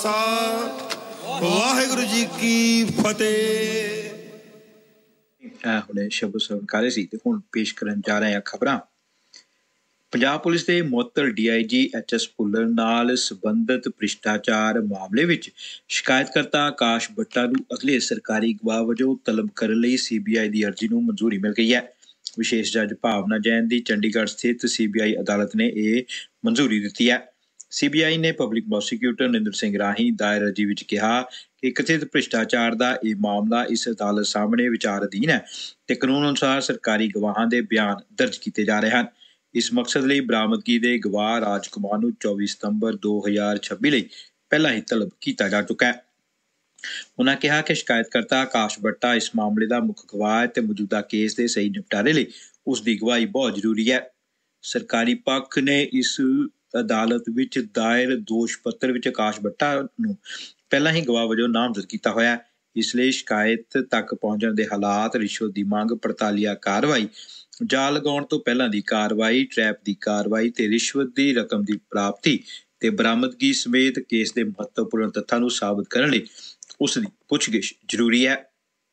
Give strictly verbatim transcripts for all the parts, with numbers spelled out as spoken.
ਵਾਹਿਗੁਰੂ ਜੀ ਕੀ ਫਤਿਹ। ਹੁਣੇ ਸ਼ਬਦ ਸੁਣ ਕਰ ਰਹੇ ਸੀ ਤੇ ਹੁਣ ਪੇਸ਼ ਕਰਨ ਜਾ ਰਹੇ ਹਾਂ ਖਬਰਾਂ। ਪੰਜਾਬ ਪੁਲਿਸ ਦੇ ਮੁਅੱਤਲ ਡੀ ਆਈ ਜੀ ਐਚ ਐਸ ਭੁੱਲਰ ਨਾਲ ਸੰਬੰਧਿਤ ਭ੍ਰਿਸ਼ਟਾਚਾਰ ਮਾਮਲੇ ਵਿੱਚ ਸ਼ਿਕਾਇਤਕਰਤਾ ਆਕਾਸ਼ ਬੱਟਾ ਨੂੰ ਅਗਲੇ ਸਰਕਾਰੀ ਗਵਾਹ ਵਜੋਂ ਤਲਬ ਕਰਨ ਲਈ ਸੀ ਬੀ ਆਈ ਦੀ ਅਰਜ਼ੀ ਨੂੰ ਮਨਜ਼ੂਰੀ ਮਿਲ ਗਈ ਹੈ। ਵਿਸ਼ੇਸ਼ ਜੱਜ ਭਾਵਨਾ ਜੈਨ ਦੀ ਚੰਡੀਗੜ੍ਹ ਸਥਿਤ ਸੀ ਬੀ ਆਈ ਅਦਾਲਤ ਨੇ ਇਹ ਮਨਜ਼ੂਰੀ ਦਿੱਤੀ ਹੈ। ਸੀ ਬੀ ਆਈ ਨੇ ਪਬਲਿਕ ਪ੍ਰੋਸੀਕਿਊਟਰ ਨਿੰਦਰ ਸਿੰਘ ਰਾਹੀਂ ਦਾਇਰ ਅਰਜ਼ੀ ਵਿੱਚ ਕਿਹਾ ਕਿ ਕਥਿਤ ਭ੍ਰਿਸ਼ਟਾਚਾਰ ਦਾ ਇਹ ਮਾਮਲਾ ਇਸ ਅਦਾਲਤ ਸਾਹਮਣੇ ਵਿਚਾਰ ਅਧੀਨ ਹੈ ਤੇ ਕਾਨੂੰਨ ਅਨੁਸਾਰ ਸਰਕਾਰੀ ਗਵਾਹਾਂ ਦੇ ਬਿਆਨ ਦਰਜ ਕੀਤੇ ਜਾ ਰਹੇ ਹਨ। ਇਸ ਮਕਸਦ ਲਈ ਬਰਾਮਦਗੀ ਦੇ ਗਵਾਹ ਰਾਜ ਕੁਮਾਰ ਨੂੰ ਚੌਵੀ ਸਤੰਬਰ ਦੋ ਹਜ਼ਾਰ ਛੱਬੀ ਲਈ ਪਹਿਲਾਂ ਹੀ ਤਲਬ ਕੀਤਾ ਜਾ ਚੁੱਕਾ ਹੈ। ਉਨ੍ਹਾਂ ਕਿਹਾ ਕਿ ਸ਼ਿਕਾਇਤਕਰਤਾ ਆਕਾਸ਼ ਬੱਟਾ ਇਸ ਮਾਮਲੇ ਦਾ ਮੁੱਖ ਗਵਾਹ ਹੈ ਤੇ ਮੌਜੂਦਾ ਕੇਸ ਦੇ ਸਹੀ ਨਿਪਟਾਰੇ ਲਈ ਉਸ ਦੀ ਗਵਾਹੀ ਬਹੁਤ ਜ਼ਰੂਰੀ ਹੈ। ਸਰਕਾਰੀ ਪੱਖ ਨੇ ਇਸ ਅਦਾਲਤ ਵਿੱਚ ਦਾਇਰ ਦੋਸ਼ ਪੱਤਰ ਵਿੱਚ ਆਕਾਸ਼ ਬੱਟਾ ਨੂੰ ਪਹਿਲਾਂ ਹੀ ਗਵਾਹ ਵਜੋਂ ਨਾਮਜ਼ਦ ਕੀਤਾ ਹੋਇਆ ਹੈ। ਇਸ ਲਈ ਸ਼ਿਕਾਇਤ ਤੱਕ ਪਹੁੰਚਣ ਦੇ ਹਾਲਾਤ, ਰਿਸ਼ਵਤ ਦੀ ਮੰਗ, ਪੜਤਾਲੀਆ ਕਾਰਵਾਈ, ਜਾਲ ਲਗਾਉਣ ਤੋਂ ਪਹਿਲਾਂ ਦੀ ਕਾਰਵਾਈ, ਟਰੈਪ ਦੀ ਕਾਰਵਾਈ ਤੇ ਰਿਸ਼ਵਤ ਦੀ ਰਕਮ ਦੀ ਪ੍ਰਾਪਤੀ ਤੇ ਬਰਾਮਦਗੀ ਸਮੇਤ ਕੇਸ ਦੇ ਮਹੱਤਵਪੂਰਨ ਤੱਥਾਂ ਨੂੰ ਸਾਬਤ ਕਰਨ ਲਈ ਉਸ ਦੀ ਪੁੱਛਗਿੱਛ ਜ਼ਰੂਰੀ ਹੈ।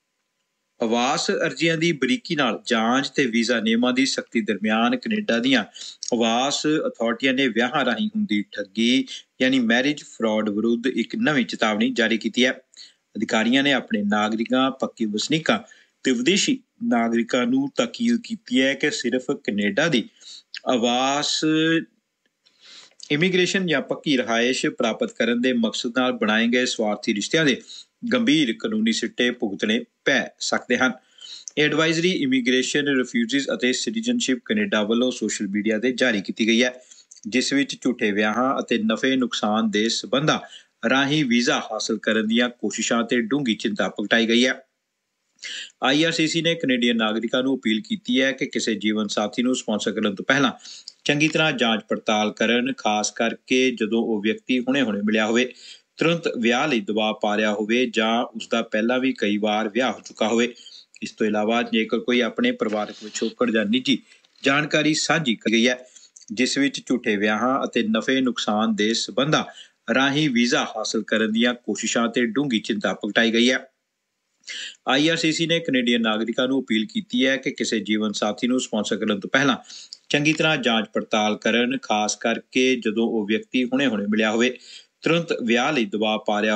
ਆਵਾਸ ਅਰਜ਼ੀਆਂ ਦੀ ਬਰੀਕੀ ਨਾਲ ਜਾਂਚ ਤੇ ਵੀਜ਼ਾ ਨਿਯਮਾਂ ਦੀ ਸਖਤੀ ਦਰਮਿਆਨ ਕੈਨੇਡਾ ਦੀਆਂ ਆਵਾਸ ਅਥਾਰਟੀਆਂ ਨੇ ਵਿਆਹਾਂ ਰਾਹੀਂ ਹੁੰਦੀ ਠੱਗੀ ਯਾਨੀ ਮੈਰਿਜ ਫਰਾਡ ਵਿਰੁੱਧ ਇੱਕ ਨਵੀਂ ਚੇਤਾਵਨੀ ਜਾਰੀ ਕੀਤੀ ਹੈ। ਅਧਿਕਾਰੀਆਂ ਨੇ ਆਪਣੇ ਨਾਗਰਿਕਾਂ, ਪੱਕੇ ਵਸਨੀਕਾਂ ਤੇ ਵਿਦੇਸ਼ੀ ਨਾਗਰਿਕਾਂ ਨੂੰ ਤਾਕੀਦ ਕੀਤੀ ਹੈ ਕਿ ਸਿਰਫ ਕੈਨੇਡਾ ਦੀ ਆਵਾਸ ਇਮੀਗ੍ਰੇਸ਼ਨ ਜਾਂ ਪੱਕੀ ਰਿਹਾਇਸ਼ ਪ੍ਰਾਪਤ ਕਰਨ ਦੇ ਮਕਸਦ ਨਾਲ ਬਣਾਏ ਗਏ ਸਵਾਰਥੀ ਰਿਸ਼ਤਿਆਂ ਦੇ ਗੰਭੀਰ ਕਾਨੂੰਨੀ ਸਿੱਟੇ ਭੁਗਤਣੇ ਪੈ ਸਕਦੇ ਹਨ। ਇਹ ਐਡਵਾਈਜ਼ਰੀ ਇਮੀਗ੍ਰੇਸ਼ਨ, ਰਿਫਿਊਜੀਜ਼ ਅਤੇ ਸਿਟੀਜ਼ਨਸ਼ਿਪ ਕੈਨੇਡਾ ਵੱਲੋਂ ਸੋਸ਼ਲ ਮੀਡੀਆ ਤੇ ਜਾਰੀ ਕੀਤੀ ਗਈ ਹੈ, ਜਿਸ ਵਿੱਚ ਝੂਠੇ ਵਿਆਹਾਂ ਅਤੇ ਨਫੇ ਨੁਕਸਾਨ ਦੇ ਸਬੰਧਾਂ ਰਾਹੀਂ ਵੀਜ਼ਾ ਹਾਸਲ ਕਰਨ ਦੀਆਂ ਕੋਸ਼ਿਸ਼ਾਂ ਤੇ ਡੂੰਘੀ ਚਿੰਤਾ ਪ੍ਰਗਟਾਈ ਗਈ ਹੈ। ਆਈ ਆਰ ਸੀ ਸੀ ਨੇ ਕੈਨੇਡੀਅਨ ਨਾਗਰਿਕਾਂ ਨੂੰ ਅਪੀਲ ਕੀਤੀ ਹੈ ਕਿ ਕਿਸੇ ਜੀਵਨ ਸਾਥੀ ਨੂੰ ਸਪਾਂਸਰ ਕਰਨ ਤੋਂ ਪਹਿਲਾਂ ਚੰਗੀ ਤਰ੍ਹਾਂ ਜਾਂਚ ਪੜਤਾਲ ਕਰਨ, ਖਾਸ ਕਰਕੇ ਜਦੋਂ ਉਹ ਵਿਅਕਤੀ ਹੁਣੇ-ਹੁਣੇ ਮਿਲਿਆ ਹੋਵੇ, ਤੁਰੰਤ ਵਿਆਹ ਲਈ ਦਬਾਅ ਪਾ ਰਿਹਾ ਹੋਵੇ ਜਾਂ ਉਸਦਾ ਪਹਿਲਾਂ ਵੀ ਕਈ ਵਾਰ ਵਿਆਹ ਹੋ ਚੁੱਕਾ ਹੋਵੇ। ਇਸ ਤੋਂ ਇਲਾਵਾ ਜੇਕਰ ਕੋਈ ਆਪਣੇ ਪਰਿਵਾਰਕ ਪਿਛੋਕੜ ਜਾਂ ਨਿੱਜੀ ਜਾਣਕਾਰੀ ਸਾਂਝੀ ਕੀਤੀ ਗਈ ਹੈ, ਜਿਸ ਵਿੱਚ ਝੂਠੇ ਵਿਆਹਾਂ ਅਤੇ ਨਫੇ ਨੁਕਸਾਨ ਦੇ ਸਬੰਧਾਂ ਰਾਹੀਂ ਵੀਜ਼ਾ ਹਾਸਲ ਕਰਨ ਦੀਆਂ ਕੋਸ਼ਿਸ਼ਾਂ ਤੇ ਡੂੰਘੀ ਚਿੰਤਾ ਪ੍ਰਗਟਾਈ ਗਈ ਹੈ। ਆਈ ਆਰ ਸੀ ਸੀ ਨੇ ਕੈਨੇਡੀਅਨ ਨਾਗਰਿਕਾਂ ਨੂੰ ਅਪੀਲ ਕੀਤੀ ਹੈ ਕਿ ਕਿਸੇ ਜੀਵਨ ਸਾਥੀ ਨੂੰ ਸਪਾਂਸਰ ਕਰਨ ਤੋਂ ਪਹਿਲਾਂ ਚੰਗੀ ਤਰ੍ਹਾਂ ਜਾਂਚ ਪੜਤਾਲ ਕਰਨ, ਖਾਸ ਕਰਕੇ ਜਦੋਂ ਉਹ ਵਿਅਕਤੀ ਹੁਣੇ-ਹੁਣੇ ਮਿਲਿਆ ਹੋਵੇ, ਤੁਰੰਤ ਵਿਆਹ ਲਈ ਦਬਾਅ ਪਾ ਰਿਹਾ